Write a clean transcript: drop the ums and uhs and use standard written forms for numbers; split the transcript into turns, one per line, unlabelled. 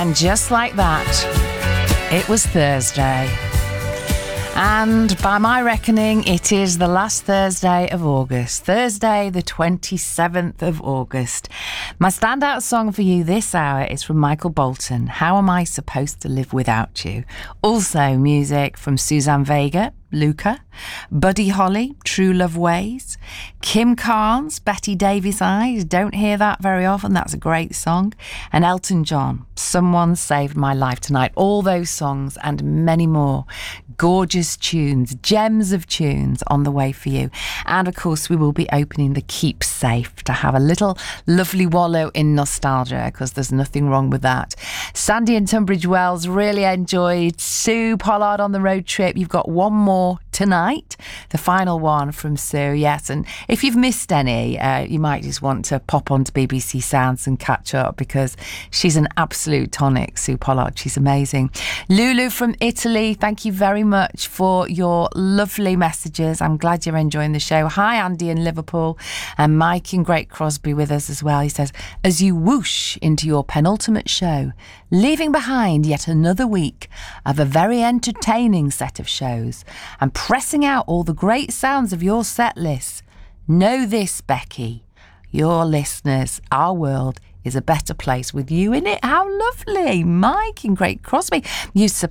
And just like that, it was Thursday. And by my reckoning, it is the last Thursday of August. Thursday, the 27th of August. My standout song for you this hour is from Michael Bolton, How Am I Supposed to Live Without You? Also music from Suzanne Vega, Luca, Buddy Holly, True Love Ways, Kim Carnes, Betty Davis Eyes, don't hear that very often, that's a great song, and Elton John, Someone Saved My Life Tonight. All those songs and many more gorgeous tunes, gems of tunes on the way for you. And of course we will be opening the Keep Safe to have a little lovely wallow in nostalgia, because there's nothing wrong with that. Sandy and Tunbridge Wells really enjoyed Sue Pollard on the road trip. You've got one more tonight, the final one from Sue, yes. And if you've missed any, you might just want to pop onto BBC Sounds and catch up, because she's an absolute tonic, Sue Pollard. She's amazing. Lulu from Italy, thank you very much for your lovely messages. I'm glad you're enjoying the show. Hi, Andy in Liverpool, and Mike in Great Crosby with us as well. He says, as you whoosh into your penultimate show, leaving behind yet another week of a very entertaining set of shows and pressing out all the great sounds of your set lists, know this, Becky, your listeners, our world is a better place with you in it. How lovely. Mike in Great Crosby. You